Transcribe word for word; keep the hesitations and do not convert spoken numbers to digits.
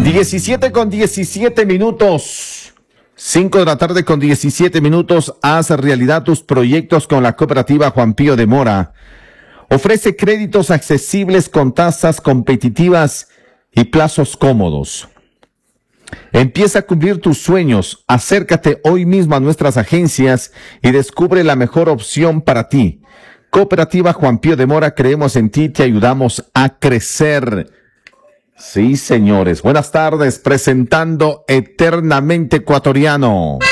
diecisiete con diecisiete minutos. cinco de la tarde con diecisiete minutos. Haz realidad tus proyectos con la cooperativa Juan Pío de Mora. Ofrece créditos accesibles con tasas competitivas y plazos cómodos. Empieza a cumplir tus sueños. Acércate hoy mismo a nuestras agencias y descubre la mejor opción para ti. Cooperativa Juan Pío de Mora, creemos en ti, te ayudamos a crecer. Sí, señores. Buenas tardes, presentando Eternamente Ecuatoriano.